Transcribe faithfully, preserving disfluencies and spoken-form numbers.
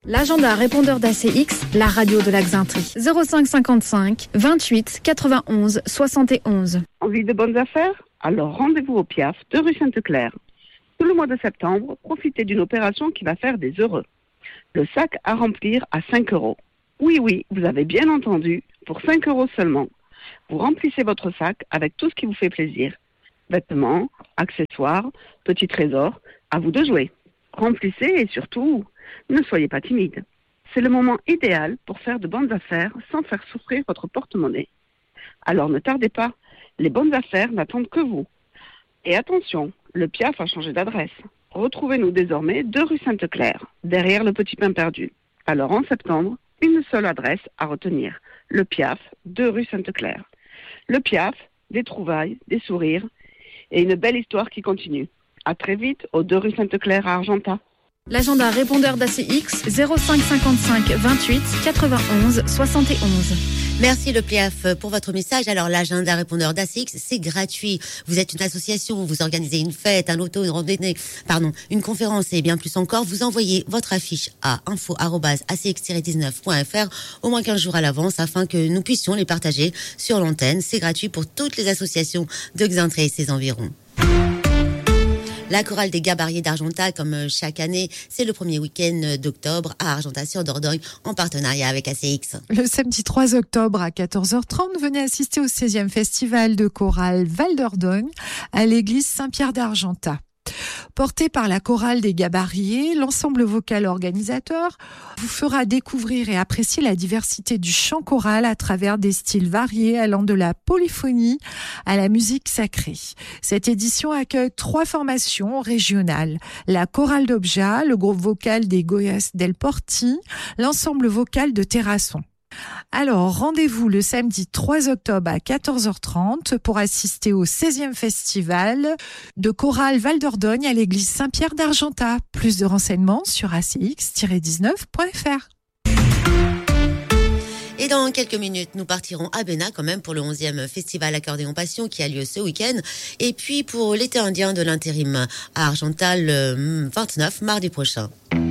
L'agenda répondeur d'A C X, la radio de la Xaintrie. zéro cinq cinquante-cinq vingt-huit quatre-vingt-onze soixante et onze. Envie de bonnes affaires? Alors rendez-vous au Piaf de rue Sainte-Claire. Tout le mois de septembre, profitez d'une opération qui va faire des heureux. Le sac à remplir à cinq euros. Oui, oui, vous avez bien entendu, pour cinq euros seulement. Vous remplissez votre sac avec tout ce qui vous fait plaisir. Vêtements, accessoires, petits trésors, à vous de jouer. Remplissez et surtout, ne soyez pas timide. C'est le moment idéal pour faire de bonnes affaires sans faire souffrir votre porte-monnaie. Alors ne tardez pas, les bonnes affaires n'attendent que vous. Et attention, le Piaf a changé d'adresse. Retrouvez-nous désormais deux rue Sainte-Claire, derrière le Petit Pain Perdu. Alors en septembre, une seule adresse à retenir, le Piaf, deux rue Sainte-Claire. Le Piaf, des trouvailles, des sourires et une belle histoire qui continue. À très vite, aux deux rue Sainte-Claire à Argentat. L'agenda répondeur d'A C X, zéro cinq cinquante-cinq vingt-huit quatre-vingt-onze soixante et onze. Merci le Piaf pour votre message. Alors l'agenda répondeur d'A C X, c'est gratuit. Vous êtes une association, vous organisez une fête, un auto, une randonnée, pardon, une conférence et bien plus encore. Vous envoyez votre affiche à info arobase a c x tiret dix-neuf point f r au moins quinze jours à l'avance afin que nous puissions les partager sur l'antenne. C'est gratuit pour toutes les associations de Xaintrie et ses environs. La chorale des Gabariers d'Argentat, comme chaque année, c'est le premier week-end d'octobre à Argentat-sur-Dordogne en partenariat avec A C X. Le samedi trois octobre à quatorze heures trente, venez assister au seizième festival de chorale Val d'Ordogne à l'église Saint-Pierre d'Argentat. Porté par la chorale des Gabariers, l'ensemble vocal organisateur vous fera découvrir et apprécier la diversité du chant choral à travers des styles variés allant de la polyphonie à la musique sacrée. Cette édition accueille trois formations régionales. La chorale d'Obja, le groupe vocal des Goyas del Porti, l'ensemble vocal de Terrasson. Alors, rendez-vous le samedi trois octobre à quatorze heures trente pour assister au seizième festival de chorale Val d'Ordogne à l'église Saint-Pierre d'Argentat. Plus de renseignements sur a c x tiret dix-neuf point f r. Et dans quelques minutes, nous partirons à Bénin quand même pour le onzième festival Accordéon Passion qui a lieu ce week-end. Et puis pour l'été indien de l'intérim à Argentat le vingt-neuf mardi prochain.